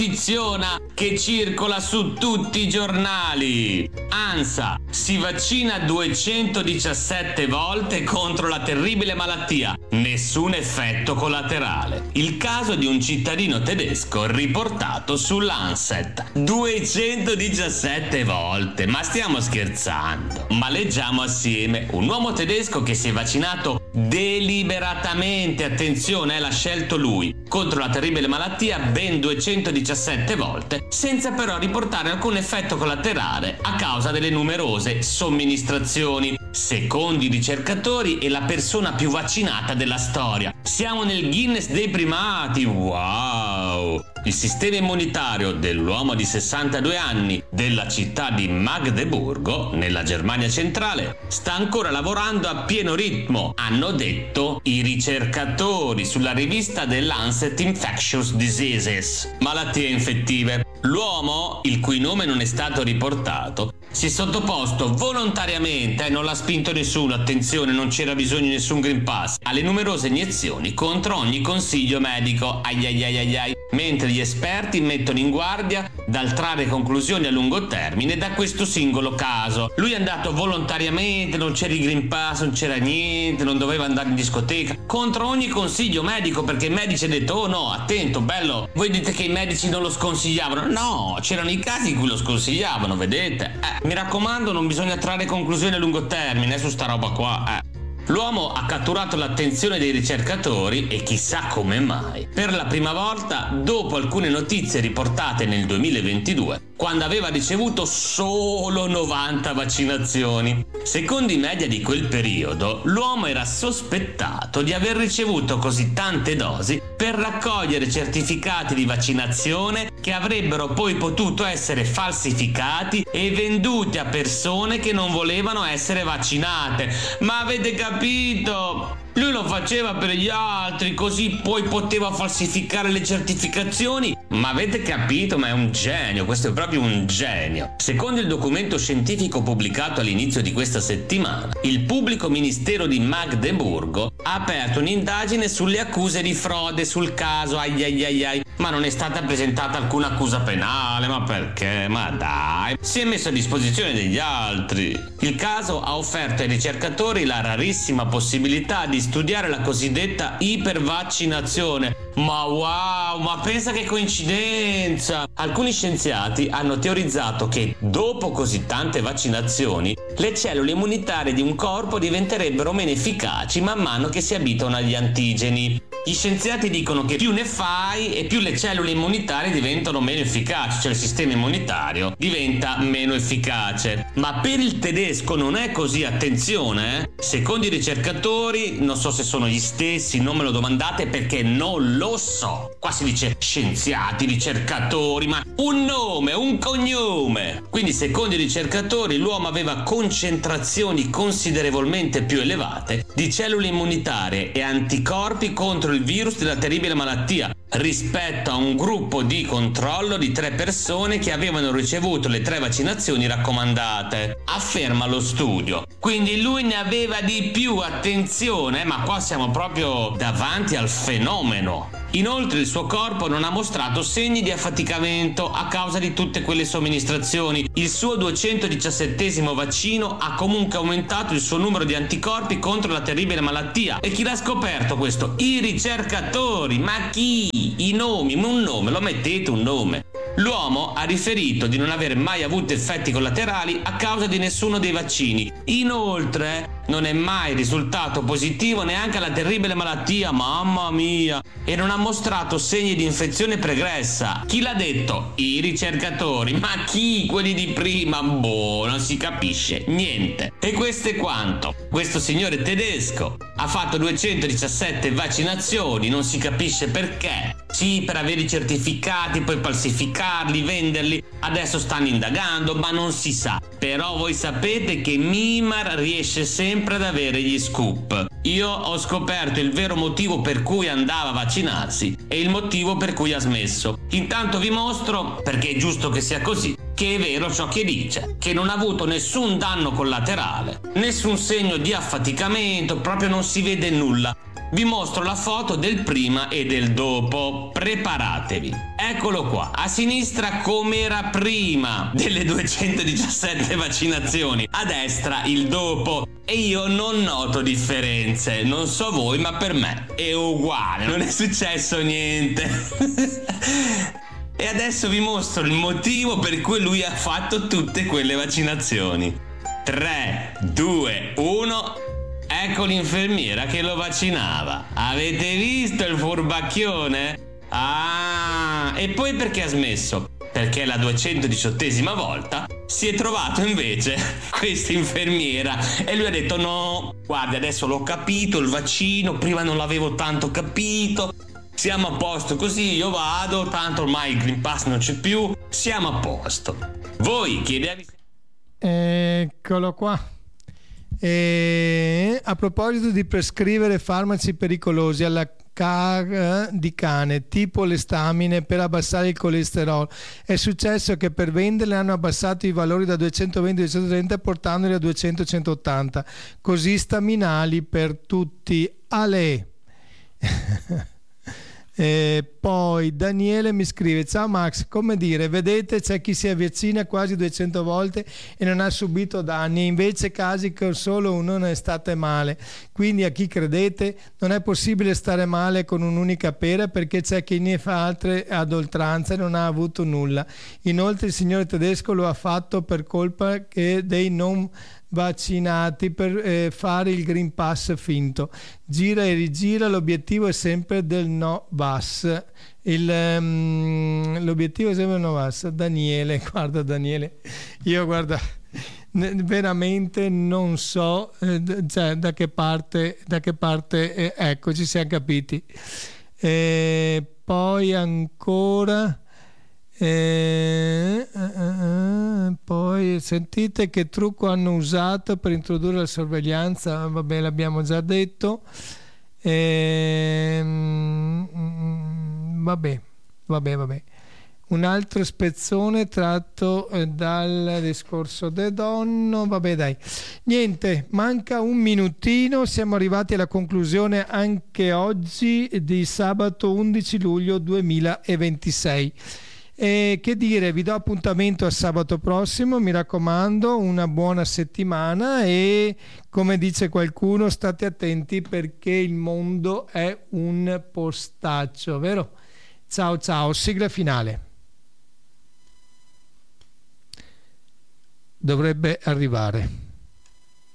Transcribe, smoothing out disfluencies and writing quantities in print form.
che circola su tutti i giornali. ANSA si vaccina 217 volte contro la terribile malattia, nessun effetto collaterale. Il caso di un cittadino tedesco riportato sull'Lancet. 217 volte, ma stiamo scherzando? Ma leggiamo assieme. Un uomo tedesco che si è vaccinato deliberatamente, attenzione, l'ha scelto lui, contro la terribile malattia ben 217 volte, senza però riportare alcun effetto collaterale a causa delle numerose somministrazioni. Secondo i ricercatori è la persona più vaccinata della storia. Siamo nel Guinness dei primati, wow! Il sistema immunitario dell'uomo di 62 anni della città di Magdeburgo, nella Germania centrale, sta ancora lavorando a pieno ritmo, hanno detto i ricercatori sulla rivista The Lancet Infectious Diseases, malattie infettive. L'uomo, il cui nome non è stato riportato, si è sottoposto volontariamente, non l'ha spinto nessuno, attenzione, non c'era bisogno di nessun Green Pass, alle numerose iniezioni contro ogni consiglio medico, mentre gli esperti mettono in guardia dal trarre conclusioni a lungo termine da questo singolo caso. Lui è andato volontariamente, non c'era il Green Pass, non c'era niente, non doveva andare in discoteca, contro ogni consiglio medico, perché il medico ha detto oh no, attento, bello, voi dite che i medici non lo sconsigliavano, no, c'erano i casi in cui lo sconsigliavano, vedete? Mi raccomando, non bisogna trarre conclusioni a lungo termine su sta roba qua, L'uomo ha catturato l'attenzione dei ricercatori e chissà come mai. Per la prima volta dopo alcune notizie riportate nel 2022, quando aveva ricevuto solo 90 vaccinazioni. Secondo i media di quel periodo, l'uomo era sospettato di aver ricevuto così tante dosi per raccogliere certificati di vaccinazione che avrebbero poi potuto essere falsificati e venduti a persone che non volevano essere vaccinate. Ma avete capito? Lui lo faceva per gli altri, così poi poteva falsificare le certificazioni. Ma avete capito? Ma è un genio, questo è proprio un genio. Secondo il documento scientifico pubblicato all'inizio di questa settimana, il pubblico ministero di Magdeburgo ha aperto un'indagine sulle accuse di frode sul caso, ma non è stata presentata alcuna accusa penale, ma perché? Ma dai, si è messo a disposizione degli altri. Il caso ha offerto ai ricercatori la rarissima possibilità di studiare la cosiddetta ipervaccinazione. Ma wow, ma pensa che coincidenza! Alcuni scienziati hanno teorizzato che dopo così tante vaccinazioni le cellule immunitarie di un corpo diventerebbero meno efficaci man mano che si abituano agli antigeni. Gli scienziati dicono che più ne fai e più le cellule immunitarie diventano meno efficaci, cioè il sistema immunitario diventa meno efficace. Ma per il tedesco non è così, attenzione, Secondo i ricercatori, non so se sono gli stessi, non me lo domandate perché non lo so. Qua si dice scienziati, ricercatori, ma un nome, un cognome. Quindi secondo i ricercatori l'uomo aveva concentrazioni considerevolmente più elevate di cellule immunitarie e anticorpi contro il virus della terribile malattia rispetto a un gruppo di controllo di 3 persone che avevano ricevuto le 3 vaccinazioni raccomandate, afferma lo studio. Quindi lui ne aveva di più, attenzione, ma qua siamo proprio davanti al fenomeno. Inoltre il suo corpo non ha mostrato segni di affaticamento a causa di tutte quelle somministrazioni. Il suo 217° vaccino ha comunque aumentato il suo numero di anticorpi contro la terribile malattia. E chi l'ha scoperto questo? I ricercatori. Ma chi? I nomi, un nome, lo mettete un nome. L'uomo ha riferito di non aver mai avuto effetti collaterali a causa di nessuno dei vaccini. Inoltre non è mai risultato positivo neanche alla terribile malattia, mamma mia, e non ha mostrato segni di infezione pregressa. Chi l'ha detto? I ricercatori. Ma chi? Quelli di prima? Boh, non si capisce niente. E questo è quanto. Questo signore tedesco ha fatto 217 vaccinazioni, non si capisce perché. Sì, per avere i certificati, poi falsificarli, venderli. Adesso stanno indagando, ma non si sa. Però voi sapete che Mimar riesce sempre ad avere gli scoop. Io ho scoperto il vero motivo per cui andava a vaccinarsi e il motivo per cui ha smesso. Intanto vi mostro, perché è giusto che sia così, che è vero ciò che dice, che non ha avuto nessun danno collaterale, nessun segno di affaticamento, proprio non si vede nulla. Vi mostro la foto del prima e del dopo, preparatevi. Eccolo qua, a sinistra com'era prima delle 217 vaccinazioni, a destra il dopo. E io non noto differenze, non so voi, ma per me è uguale, non è successo niente. E adesso vi mostro il motivo per cui lui ha fatto tutte quelle vaccinazioni. 3, 2, 1... Ecco l'infermiera che lo vaccinava. Avete visto il furbacchione? Ah, e poi perché ha smesso? Perché la 218esima volta si è trovato invece questa infermiera e lui ha detto: no, guardi, adesso l'ho capito, il vaccino, prima non l'avevo tanto capito, siamo a posto così, io vado, tanto ormai il Green Pass non c'è più, siamo a posto. Voi chiedevi... Eccolo qua. E a proposito di prescrivere farmaci pericolosi alla di cane, tipo le stamine per abbassare il colesterolo, è successo che per venderle hanno abbassato i valori da 220 a 230 portandoli a 200-180, così staminali per tutti. Ale. Poi Daniele mi scrive: ciao Max, come dire, vedete, c'è chi si avvicina quasi 200 volte e non ha subito danni, invece casi che solo uno ne è stato male, quindi a chi credete? Non è possibile stare male con un'unica pera, perché c'è chi ne fa altre ad oltranza e non ha avuto nulla. Inoltre il signore tedesco lo ha fatto per colpa dei non vaccinati, per fare il Green Pass finto, gira e rigira, l'obiettivo è sempre del no vax, l'obiettivo è sempre del no vax. Daniele, guarda Daniele, io guarda veramente non so cioè, da che parte ecco, ci siamo capiti. Poi ancora poi sentite che trucco hanno usato per introdurre la sorveglianza, vabbè, l'abbiamo già detto. Vabbè. Un altro spezzone tratto dal discorso de Donno. Vabbè, dai, niente, manca un minutino, siamo arrivati alla conclusione anche oggi di sabato 11 luglio 2026. Che dire, vi do appuntamento a sabato prossimo, mi raccomando, una buona settimana e, come dice qualcuno, state attenti perché il mondo è un postaccio, vero? Ciao, sigla finale. Dovrebbe arrivare.